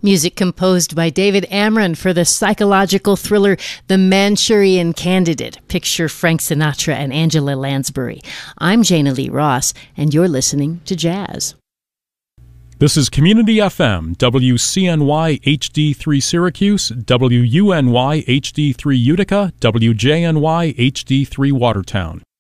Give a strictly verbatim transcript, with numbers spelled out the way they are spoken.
Music composed by David Amron for the psychological thriller The Manchurian Candidate. Picture Frank Sinatra and Angela Lansbury. I'm Jana Lee Ross, and you're listening to Jazz. This is Community F M, W C N Y H D three Syracuse, W U N Y H D three Utica, W J N Y H D three Watertown.